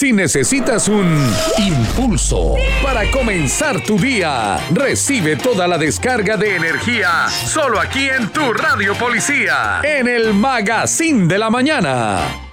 Si necesitas un impulso para comenzar tu día, recibe toda la descarga de energía solo aquí en tu Radio Policía, en el Magazine de la Mañana.